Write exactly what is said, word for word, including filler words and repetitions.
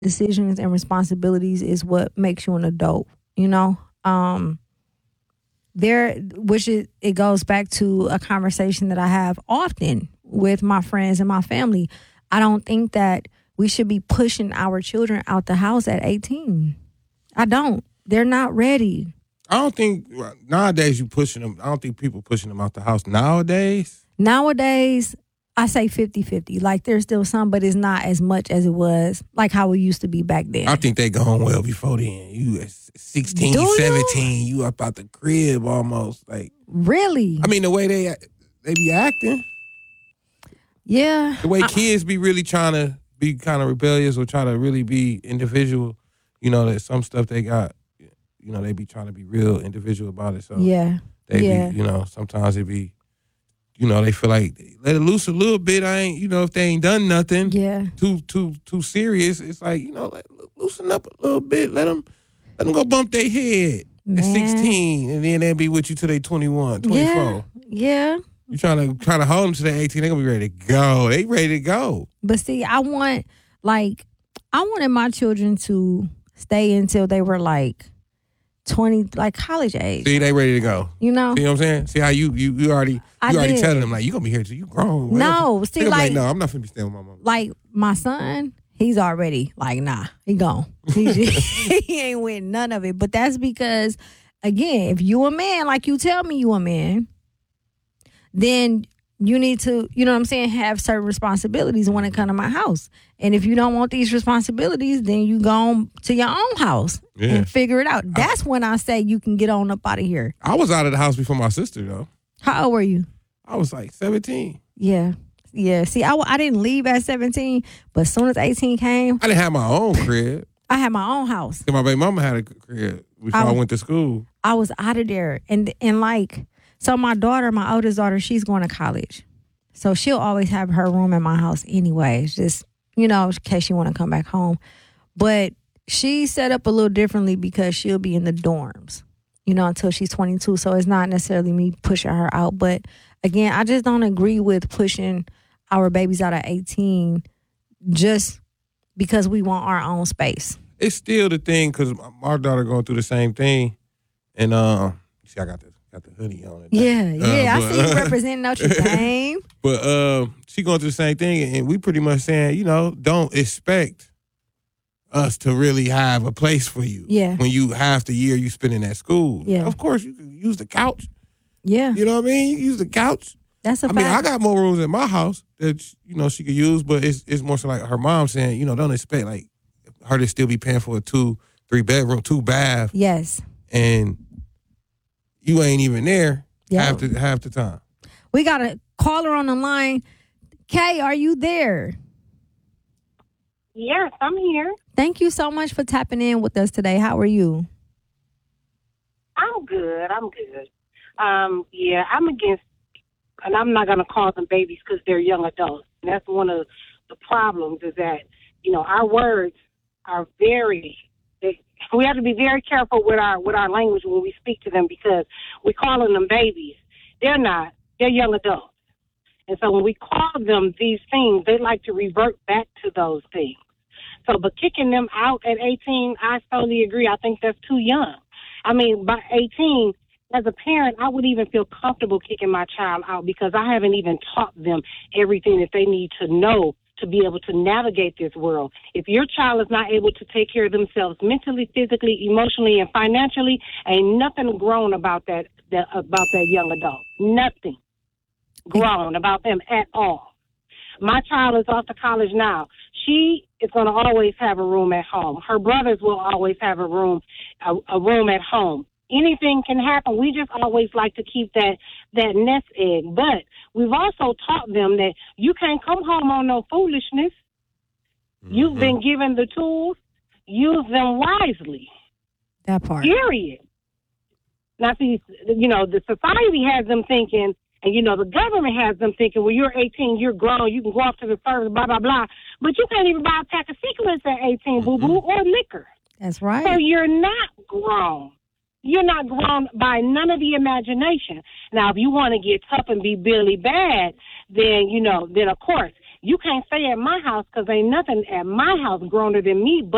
decisions and responsibilities is what makes you an adult, you know? Um, there, which it, it goes back to a conversation that I have often with my friends and my family. I don't think that we should be pushing our children out the house at eighteen. I don't. They're not ready. I don't think nowadays you pushing them. I don't think people pushing them out the house nowadays. Nowadays, I say fifty-fifty. Like, there's still some, but it's not as much as it was, like how it used to be back then. I think they gone well before then. You at sixteen, Do seventeen, you? you up out the crib almost. Like, really? I mean, the way they they be acting. Yeah. The way I, kids be really trying to be kind of rebellious or try to really be individual. You know, that some stuff they got, you know, they be trying to be real individual about it. So yeah. They yeah. be, you know, sometimes it be, you know, they feel like let it loose a little bit. I ain't, you know, if they ain't done nothing yeah. too too too serious, it's like, you know, let, loosen up a little bit. Let them let them go bump their head Man. at sixteen, and then they'll be with you till they twenty-one, twenty-four. Yeah. yeah. You trying to trying to hold them to the eighteen? They gonna be ready to go. They ready to go. But see, I want like I wanted my children to stay until they were like twenty, like college age. See, they ready to go. You know? See what I'm saying? See how you you, you already you I already did. telling them like you gonna be here till you grown. No, see, like, like, no, I'm not finna be staying with my mom. Like my son, he's already like, nah, he gone. He, just, he ain't with none of it. But that's because, again, if you a man, like you tell me you a man, then you need to, you know what I'm saying, have certain responsibilities when it come to my house. And if you don't want these responsibilities, then you go on to your own house Yeah. and figure it out. That's I, when I say you can get on up out of here. I was out of the house before my sister, though. How old were you? I was like seventeen. Yeah. Yeah. See, I, I didn't leave at seventeen, but as soon as eighteen came. I didn't have my own crib. I had my own house. My baby mama had a crib before I, was, I went to school. I was out of there. And, and like, so my daughter, my oldest daughter, she's going to college. So she'll always have her room in my house anyway. It's just, you know, in case she want to come back home. But she's set up a little differently because she'll be in the dorms, you know, until she's twenty-two. So it's not necessarily me pushing her out. But again, I just don't agree with pushing our babies out at eighteen just because we want our own space. It's still the thing because our daughter going through the same thing. And uh, see, I got the, got the hoodie on. Yeah, yeah. Uh, I but, see you representing Notre Dame. But uh, she going through the same thing. And we pretty much saying, you know, don't expect us to really have a place for you. Yeah. When you half the year you spending at school. Yeah. Of course, you can use the couch. Yeah. You know what I mean? You can use the couch. That's a I fact. mean, I got more rooms in my house that, you know, she could use, but it's it's more so like her mom saying, you know, don't expect like her to still be paying for a two, three bedroom, two bath. Yes. And you ain't even there Yep. half the half the time. We got a caller on the line. Kay, are you there? Yes, I'm here. Thank you so much for tapping in with us today. How are you? I'm good. I'm good. Um, yeah, I'm against, and I'm not going to call them babies because they're young adults. And that's one of the problems is that, you know, our words are very, they, we have to be very careful with our with our language when we speak to them because we're calling them babies. They're not. They're young adults. And so when we call them these things, they like to revert back to those things. So, but kicking them out at eighteen, I totally agree. I think that's too young. I mean, by eighteen, as a parent, I would even feel comfortable kicking my child out because I haven't even taught them everything that they need to know to be able to navigate this world. If your child is not able to take care of themselves mentally, physically, emotionally, and financially, ain't nothing grown about that, that about that young adult. Nothing grown about them at all. My child is off to college now. She is going to always have a room at home. Her brothers will always have a room, a, a room at home. Anything can happen. We just always like to keep that, that nest egg. But we've also taught them that you can't come home on no foolishness. Mm-hmm. You've been given the tools. Use them wisely. That part. Period. Now, see, you know, the society has them thinking, and, you know, the government has them thinking, well, you're eighteen, you're grown, you can go off to the service, blah, blah, blah. But you can't even buy a pack of cigarettes at eighteen, mm-hmm. boo-boo, or liquor. That's right. So you're not grown. You're not grown by none of the imagination. Now, if you want to get tough and be Billy Bad, then, you know, then, of course, you can't stay at my house because ain't nothing at my house growner than me but